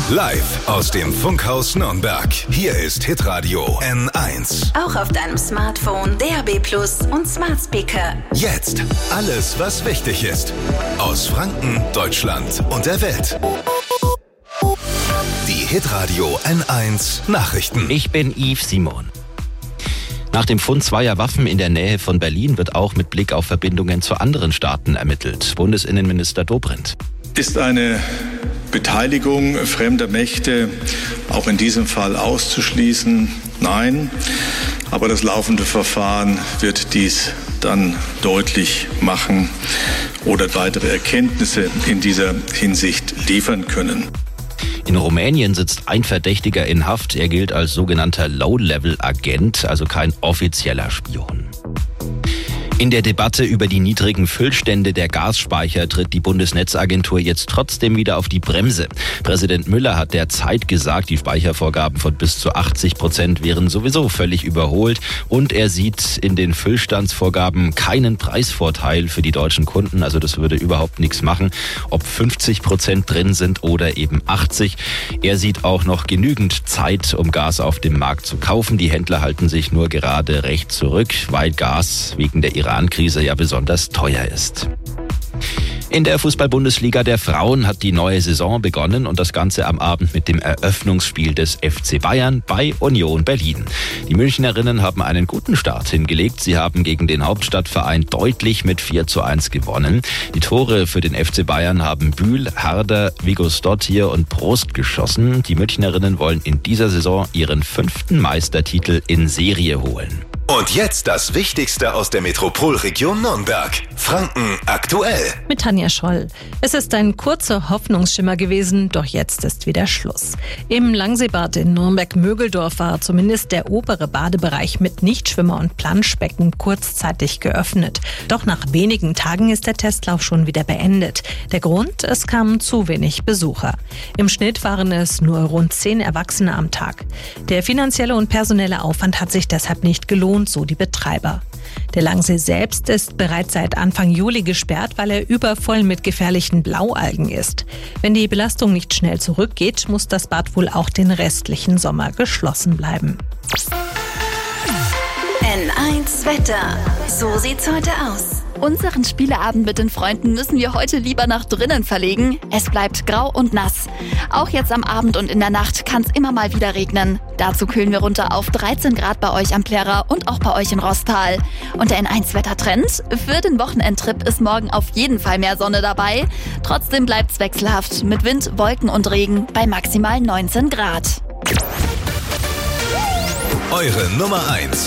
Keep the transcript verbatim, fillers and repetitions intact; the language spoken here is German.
Live aus dem Funkhaus Nürnberg. Hier ist Hitradio N eins. Auch auf deinem Smartphone, D A B Plus und Smart Speaker. Jetzt alles, was wichtig ist. Aus Franken, Deutschland und der Welt. Die Hitradio N eins Nachrichten. Ich bin Yves Simon. Nach dem Fund zweier Waffen in der Nähe von Berlin wird auch mit Blick auf Verbindungen zu anderen Staaten ermittelt. Bundesinnenminister Dobrindt. Ist eine Beteiligung fremder Mächte auch in diesem Fall auszuschließen? Nein. Aber das laufende Verfahren wird dies dann deutlich machen oder weitere Erkenntnisse in dieser Hinsicht liefern können. In Rumänien sitzt ein Verdächtiger in Haft. Er gilt als sogenannter Low-Level-Agent, also kein offizieller Spion. In der Debatte über die niedrigen Füllstände der Gasspeicher tritt die Bundesnetzagentur jetzt trotzdem wieder auf die Bremse. Präsident Müller hat der Zeit gesagt, die Speichervorgaben von bis zu achtzig Prozent wären sowieso völlig überholt. Und er sieht in den Füllstandsvorgaben keinen Preisvorteil für die deutschen Kunden. Also das würde überhaupt nichts machen, ob fünfzig Prozent drin sind oder eben achtzig. Er sieht auch noch genügend Zeit, um Gas auf dem Markt zu kaufen. Die Händler halten sich nur gerade recht zurück, weil Gas wegen der Iran-Krise ja besonders teuer ist. In der Fußball-Bundesliga der Frauen hat die neue Saison begonnen und das Ganze am Abend mit dem Eröffnungsspiel des F C Bayern bei Union Berlin. Die Münchnerinnen haben einen guten Start hingelegt. Sie haben gegen den Hauptstadtverein deutlich mit vier zu eins gewonnen. Die Tore für den F C Bayern haben Bühl, Harder, Viggo-Stottir und Prost geschossen. Die Münchnerinnen wollen in dieser Saison ihren fünften Meistertitel in Serie holen. Und jetzt das Wichtigste aus der Metropolregion Nürnberg. Franken aktuell. Mit Tanja Scholl. Es ist ein kurzer Hoffnungsschimmer gewesen, doch jetzt ist wieder Schluss. Im Langseebad in Nürnberg-Mögeldorf war zumindest der obere Badebereich mit Nichtschwimmer- und Planschbecken kurzzeitig geöffnet. Doch nach wenigen Tagen ist der Testlauf schon wieder beendet. Der Grund? Es kamen zu wenig Besucher. Im Schnitt waren es nur rund zehn Erwachsene am Tag. Der finanzielle und personelle Aufwand hat sich deshalb nicht gelohnt, so die Betreiber. Der Langsee selbst ist bereits seit Anfang Juli gesperrt, weil er übervoll mit gefährlichen Blaualgen ist. Wenn die Belastung nicht schnell zurückgeht, muss das Bad wohl auch den restlichen Sommer geschlossen bleiben. N eins Wetter. So sieht's heute aus. Unseren Spieleabend mit den Freunden müssen wir heute lieber nach drinnen verlegen. Es bleibt grau und nass. Auch jetzt am Abend und in der Nacht kann es immer mal wieder regnen. Dazu kühlen wir runter auf dreizehn Grad bei euch am Plärrer und auch bei euch in Rostal. Und der N eins Wettertrend? Für den Wochenendtrip ist morgen auf jeden Fall mehr Sonne dabei. Trotzdem bleibt's wechselhaft mit Wind, Wolken und Regen bei maximal neunzehn Grad. Eure Nummer eins